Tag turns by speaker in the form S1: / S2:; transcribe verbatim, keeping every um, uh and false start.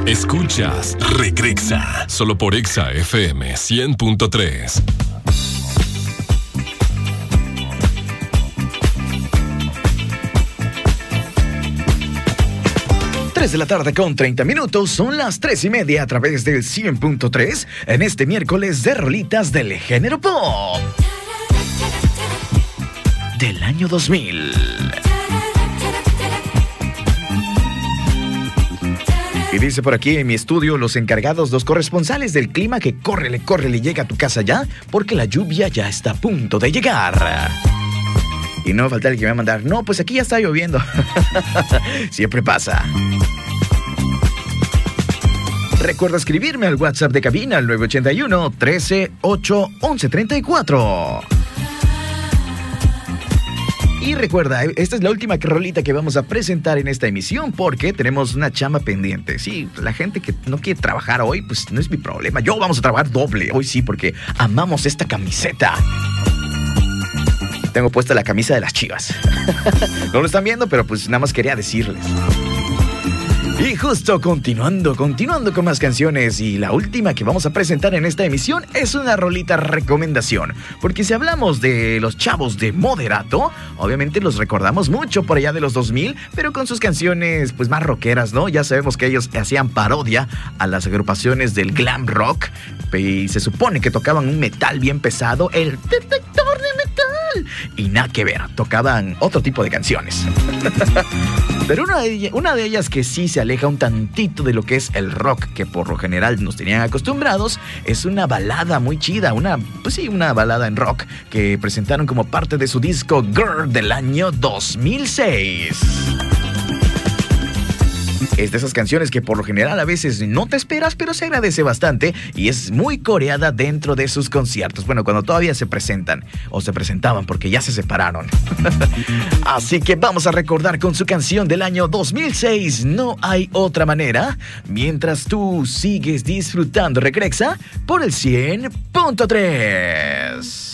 S1: Escuchas Regresa, solo por Exa F M cien punto tres.
S2: tres de la tarde con treinta minutos, son las tres y media a través del cien punto tres en este miércoles de rolitas del género pop del año dos mil. Y dice por aquí en mi estudio los encargados, los corresponsales del clima, que córrele, córrele, llega a tu casa ya, porque la lluvia ya está a punto de llegar. Y no va a faltar el que me va a mandar, no, pues aquí ya está lloviendo. Siempre pasa. Recuerda escribirme al WhatsApp de cabina al nueve ocho uno, trece, ocho, once, treinta y cuatro. Y recuerda, esta es la última rolita que vamos a presentar en esta emisión porque tenemos una chamba pendiente. Sí, la gente que no quiere trabajar hoy, pues no es mi problema. Yo vamos a trabajar doble hoy, sí, porque amamos esta camiseta. Tengo puesta la camisa de las Chivas. No lo están viendo, pero pues nada más quería decirles. Y justo continuando, continuando con más canciones, y la última que vamos a presentar en esta emisión es una rolita recomendación, porque si hablamos de los chavos de Moderato, obviamente los recordamos mucho por allá de los dos mil, pero con sus canciones pues más rockeras, ¿no? Ya sabemos que ellos hacían parodia a las agrupaciones del glam rock, y se supone que tocaban un metal bien pesado, el detector de metal, y nada que ver, tocaban otro tipo de canciones. Pero una de, ellas, una de ellas que sí se aleja un tantito de lo que es el rock, que por lo general nos tenían acostumbrados, es una balada muy chida, una, pues sí, una balada en rock que presentaron como parte de su disco Girl del año dos mil seis. Es de esas canciones que por lo general a veces no te esperas, pero se agradece bastante y es muy coreada dentro de sus conciertos. Bueno, cuando todavía se presentan o se presentaban porque ya se separaron. Así que vamos a recordar con su canción del año dos mil seis, No hay otra manera, mientras tú sigues disfrutando Regresa por el cien punto tres.